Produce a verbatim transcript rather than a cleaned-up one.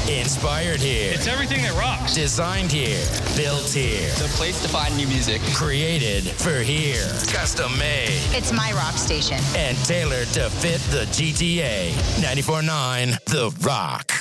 Inspired here. It's everything that rocks. Designed here. Built here. The place to find new music. Created for here. Custom made. It's my rock station. And tailored to fit the G T A. ninety-four point nine The Rock.